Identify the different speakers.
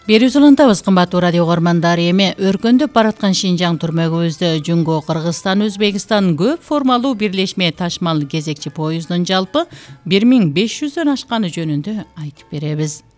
Speaker 1: Берүүсү улантабыз, кымбаттуу радио угармандары. Эми өркөндөп бараткан Шинжаң түрмөгүбүздө Жунго Кыргызстан Өзбекстан көп формалуу бирлешме ташмал кезекчи поезддун жалпы 1500дөн ашканы жөнүндө айтып беребиз.